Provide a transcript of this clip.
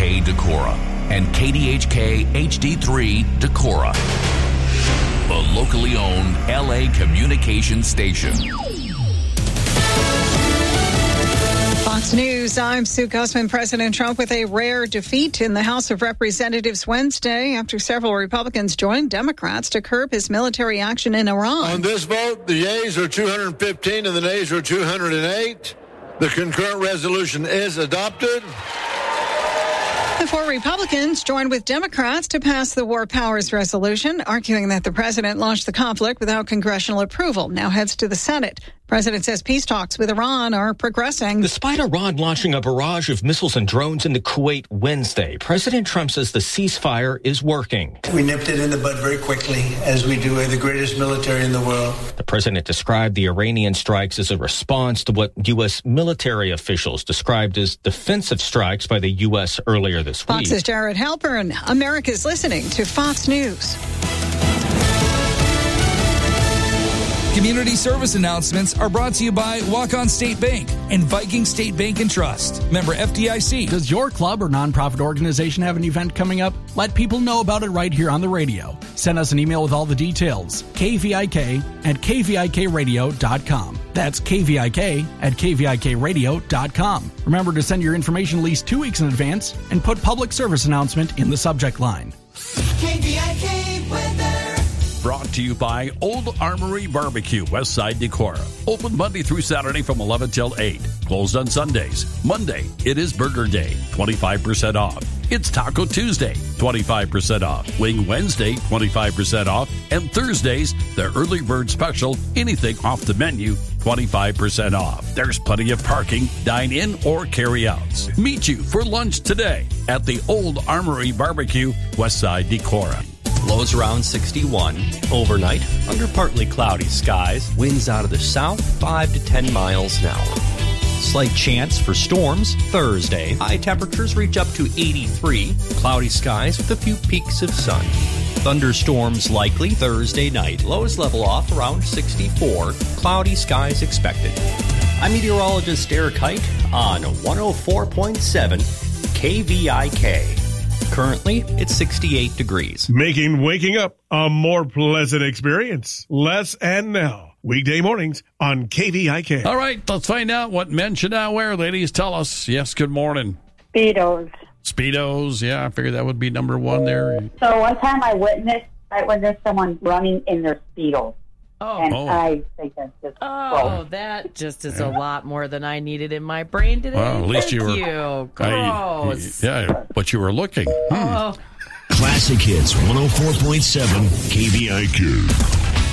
KVIK Decorah and KDHK HD3 Decorah, the locally owned LA communications station. Fox News, I'm Sue Gussman. President Trump with a rare defeat in the House of Representatives Wednesday after several Republicans joined Democrats to curb his military action in Iran. On this vote, the yeas are 215 and the nays are 208. The concurrent resolution is adopted. The four Republicans joined with Democrats to pass the War Powers Resolution, arguing that the president launched the conflict without congressional approval. Now heads to the Senate. The president says peace talks with Iran are progressing. Despite Iran launching a barrage of missiles and drones into Kuwait Wednesday, President Trump says the ceasefire is working. We nipped it in the bud very quickly, as we do. We're the greatest military in the world. The president described the Iranian strikes as a response to what U.S. military officials described as defensive strikes by the U.S. earlier this week. Fox's Jared Halpern. America's listening to Fox News. Community service announcements are brought to you by Walk-On State Bank and Viking State Bank and Trust. Member FDIC. Does your club or nonprofit organization have an event coming up? Let people know about it right here on the radio. Send us an email with all the details. kvik@kvikradio.com. That's kvik@kvikradio.com. Remember to send your information at least 2 weeks in advance and put public service announcement in the subject line. KVIK weather. Brought to you by Old Armory Barbecue, Westside Decorah. Open Monday through Saturday from 11 till 8. Closed on Sundays. Monday, it is Burger Day, 25% off. It's Taco Tuesday, 25% off. Wing Wednesday, 25% off. And Thursdays, the early bird special, anything off the menu, 25% off. There's plenty of parking, dine in or carry outs. Meet you for lunch today at the Old Armory Barbecue, Westside Decorah. Lows around 61. Overnight, under partly cloudy skies. Winds out of the south, 5 to 10 miles an hour. Slight chance for storms Thursday. High temperatures reach up to 83. Cloudy skies with a few peaks of sun. Thunderstorms likely Thursday night. Lows level off around 64. Cloudy skies expected. I'm meteorologist Eric Hite on 104.7 KVIK. Currently, it's 68 degrees. Making waking up a more pleasant experience. Les and Nell. Weekday mornings on KVIK. All right, let's find out what men should not wear. Ladies, tell us. Yes, good morning. Speedos. Speedos, yeah, I figured that would be number one there. So one time I witnessed someone running in their Speedos. I think that's just gross. That just is a lot more than I needed in my brain today. Well, at least Thank you were. You. Gross. But you were looking. Classic Hits 104.7 KVIK.